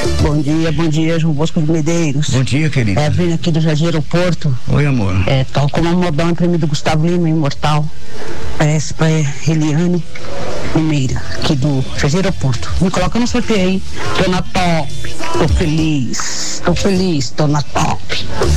Bom dia, João Bosco de Medeiros. Bom dia, querida. Vindo aqui do Jardim Aeroporto. Oi, amor. Toca uma modão pra mim do Gustavo Lima, Imortal. Parece pra Eliane Limeira, aqui do Jardim Aeroporto. Me coloca no sorteio aí. Tô na top, tô feliz, tô na top.